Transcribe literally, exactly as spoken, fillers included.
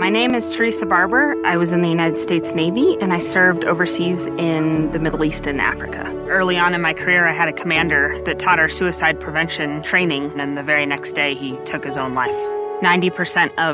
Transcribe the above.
My name is Teresa Barber. I was in the United States Navy, and I served overseas in the Middle East and Africa. Early on in my career, I had a commander that taught our suicide prevention training, and the very next day, he took his own life. ninety percent of